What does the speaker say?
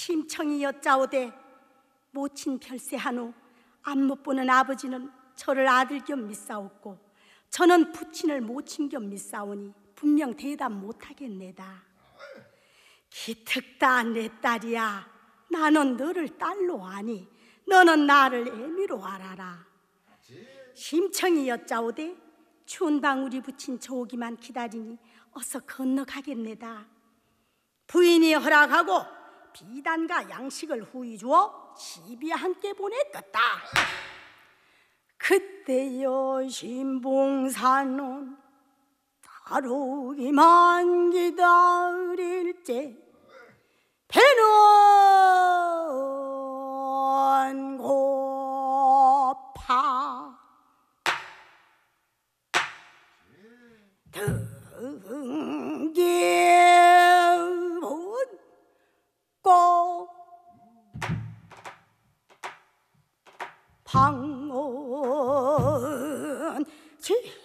심청이 여짜오되 모친 별세한 후 안못 보는 아버지는 저를 아들 겸 믿사옵고 저는 부친을 모친 겸 믿사오니 분명 대답 못하겠네다. 기특다 내 딸이야. 나는 너를 딸로 아니 너는 나를 애미로 알아라. 심청이 여짜오되 추운 방울이 붙인 저 오기만 기다리니 어서 건너가겠네다. 부인이 허락하고 비단과 양식을 후이 주어 시비와 함께 보냈겠다. 그때여 신봉사는 다루기만 기다릴지 배는 고파 등기문 꼭 방언 지